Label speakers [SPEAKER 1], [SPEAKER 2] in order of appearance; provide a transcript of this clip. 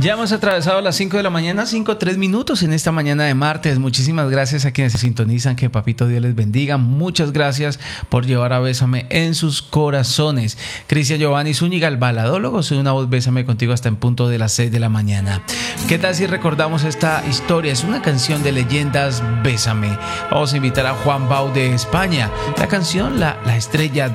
[SPEAKER 1] Ya hemos atravesado las 5 de la mañana, 5:03 en esta mañana de martes. Muchísimas gracias a quienes se sintonizan, que Papito Dios les bendiga. Muchas gracias por llevar a Bésame en sus corazones. Cristian Giovanni Zúñiga, el baladólogo, soy una voz. Bésame contigo hasta en punto de las 6 de la mañana. ¿Qué tal si recordamos esta historia? Es una canción de leyendas. Bésame. Vamos a invitar a Juan Bau de España. La canción La Estrella